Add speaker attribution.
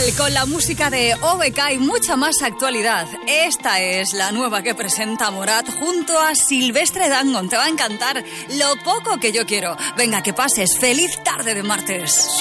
Speaker 1: con la música de OBK y mucha más actualidad. Esta es la nueva que presenta Morat junto a Silvestre Dangond. Te va a encantar Lo poco que yo quiero. Venga, que pases feliz tarde de martes.